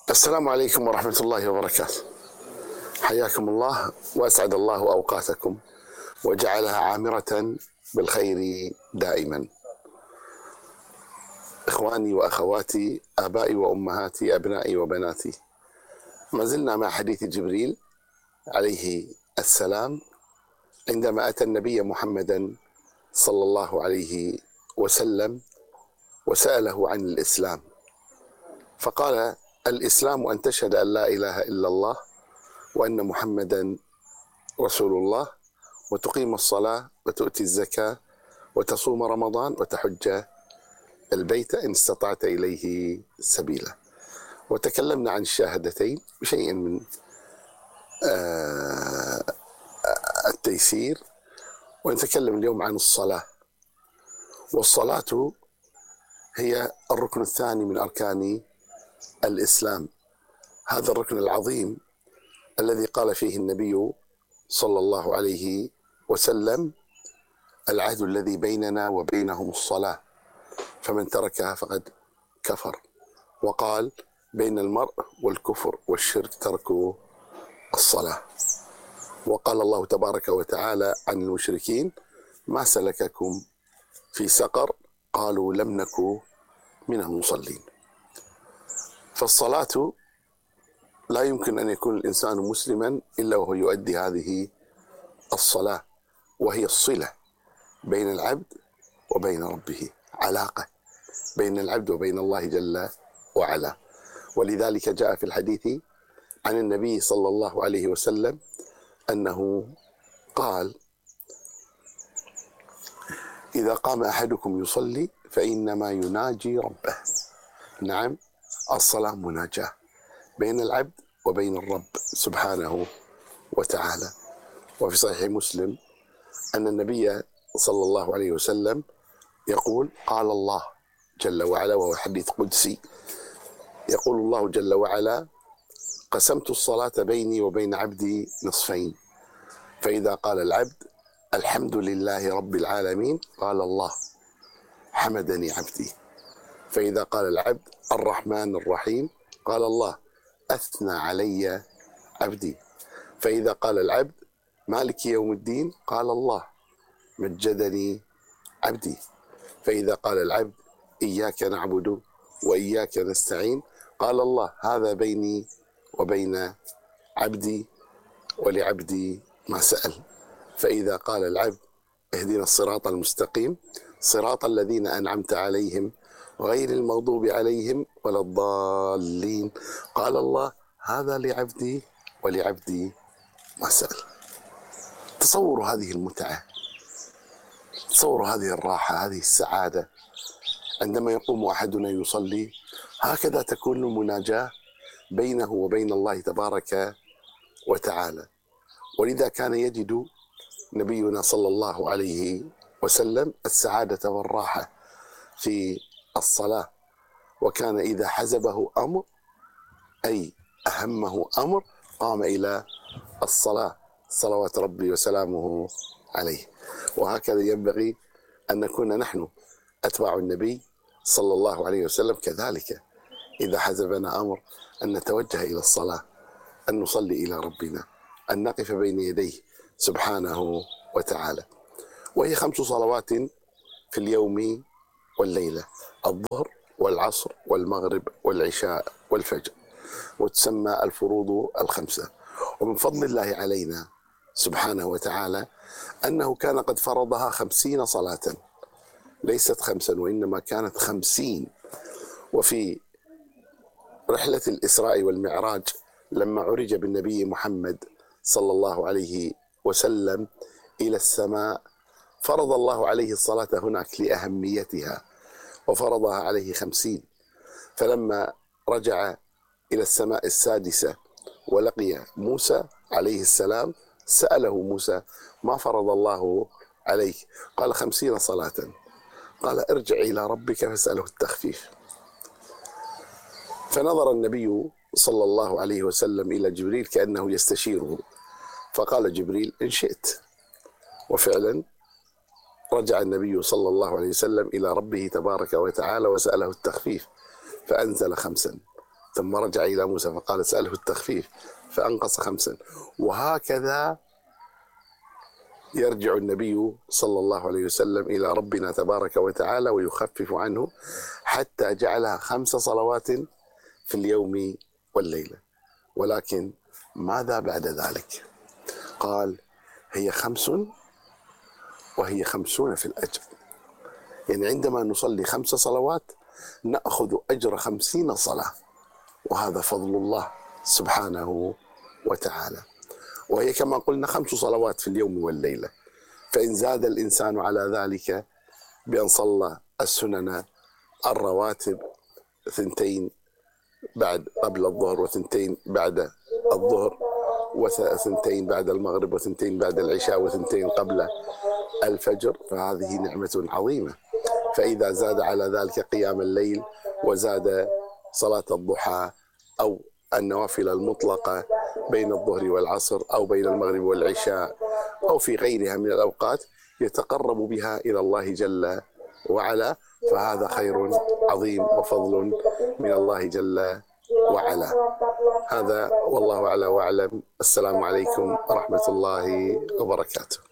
السلام عليكم ورحمة الله وبركاته. حياكم الله وأسعد الله أوقاتكم وجعلها عامرة بالخير دائما. إخواني وأخواتي، آبائي وأمهاتي، أبنائي وبناتي، ما زلنا مع حديث جبريل عليه السلام عندما أتى النبي محمدا صلى الله عليه وسلم وسأله عن الإسلام، فقال: الإسلام أن تشهد أن لا إله إلا الله وأن محمدا رسول الله، وتقيم الصلاة وتؤتي الزكاة وتصوم رمضان وتحج البيت إن استطعت إليه سبيلا. وتكلمنا عن الشهادتين بشيء من التيسير، ونتكلم اليوم عن الصلاة. والصلاة هي الركن الثاني من أركان الإسلام، هذا الركن العظيم الذي قال فيه النبي صلى الله عليه وسلم: العهد الذي بيننا وبينهم الصلاة، فمن تركها فقد كفر. وقال: بين المرء والكفر والشرك ترك الصلاة. وقال الله تبارك وتعالى عن المشركين: ما سلككم في سقر؟ قالوا لم نك من المصلين. فالصلاة لا يمكن أن يكون الإنسان مسلما إلا وهو يؤدي هذه الصلاة، وهي الصلة بين العبد وبين ربه، علاقة بين العبد وبين الله جل وعلا. ولذلك جاء في الحديث عن النبي صلى الله عليه وسلم أنه قال: إذا قام أحدكم يصلي فإنما يناجي ربه. نعم، الصلاة مناجاة بين العبد وبين الرب سبحانه وتعالى. وفي صحيح مسلم أن النبي صلى الله عليه وسلم يقول: قال الله جل وعلا، وهو حديث قدسي، يقول الله جل وعلا: قسمت الصلاة بيني وبين عبدي نصفين، فإذا قال العبد الحمد لله رب العالمين قال الله حمدني عبدي، فإذا قال العبد الرحمن الرحيم قال الله أثنى علي عبدي، فإذا قال العبد مالك يوم الدين قال الله مجدني عبدي، فإذا قال العبد إياك نعبد وإياك نستعين قال الله هذا بيني وبين عبدي ولعبدي ما سأل، فإذا قال العبد اهدنا الصراط المستقيم صراط الذين أنعمت عليهم غير المغضوب عليهم ولا الضالين قال الله هذا لعبدي ولعبدي ما سأل. تصوروا هذه المتعة، تصوروا هذه الراحة، هذه السعادة عندما يقوم أحدنا يصلي، هكذا تكون المناجاة بينه وبين الله تبارك وتعالى. ولذا كان يجد نبينا صلى الله عليه وسلم السعادة والراحة في الصلاة، وكان إذا حزبه أمر أي أهمه أمر قام إلى الصلاة صلوات ربي وسلامه عليه. وهكذا ينبغي أن نكون نحن أتباع النبي صلى الله عليه وسلم كذلك، إذا حزبنا أمر أن نتوجه إلى الصلاة، أن نصلي إلى ربنا، أن نقف بين يديه سبحانه وتعالى. وهي 5 صلوات في اليوم والليلة: الظهر والعصر والمغرب والعشاء والفجر، وتسمى الفروض ال5. ومن فضل الله علينا سبحانه وتعالى أنه كان قد فرضها 50 صلاة، ليست 5 وإنما كانت 50. وفي رحلة الإسراء والمعراج لما عرج بالنبي محمد صلى الله عليه وسلم إلى السماء فرض الله عليه الصلاة هناك لأهميتها، وفرضها عليه 50. فلما رجع إلى السماء السادسة ولقي موسى عليه السلام سأله موسى ما فرض الله عليك؟ قال 50 صلاة. قال ارجع إلى ربك فاسأله التخفيف. فنظر النبي صلى الله عليه وسلم إلى جبريل كأنه يستشيره، فقال جبريل إن شئت. وفعلا رجع النبي صلى الله عليه وسلم إلى ربه تبارك وتعالى وسأله التخفيف، فأنزل 5. ثم رجع إلى موسى فقال اسأله التخفيف فأنقص 5. وهكذا يرجع النبي صلى الله عليه وسلم إلى ربنا تبارك وتعالى ويخفف عنه حتى جعلها 5 صلوات في اليوم والليلة. ولكن ماذا بعد ذلك؟ قال هي 5 وهي 50 في الأجر. يعني عندما نصلي 5 صلوات نأخذ أجر 50 صلاة، وهذا فضل الله سبحانه وتعالى. وهي كما قلنا 5 صلوات في اليوم والليلة. فإن زاد الإنسان على ذلك بأن صلى السنن الرواتب 2 قبل الظهر و2 بعد الظهر و2 بعد المغرب و2 بعد العشاء و2 قبل الفجر، فهذه نعمة عظيمة. فإذا زاد على ذلك قيام الليل وزاد صلاة الضحى أو النوافل المطلقة بين الظهر والعصر أو بين المغرب والعشاء أو في غيرها من الأوقات يتقرب بها إلى الله جل وعلا، فهذا خير عظيم وفضل من الله جل وعلا. هذا والله أعلى وأعلم. السلام عليكم ورحمة الله وبركاته.